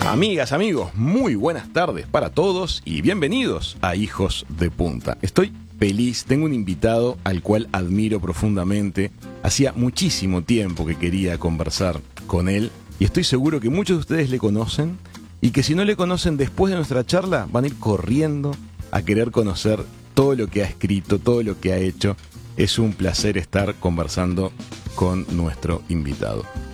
Amigas, amigos, muy buenas tardes para todos y bienvenidos a Hijos de Punta. Estoy feliz, tengo un invitado al cual admiro profundamente. Hacía muchísimo tiempo que quería conversar con él y estoy seguro que muchos de ustedes le conocen y que si no le conocen después de nuestra charla van a ir corriendo a querer conocer todo lo que ha escrito, todo lo que ha hecho. Es un placer estar conversando con nuestro invitado.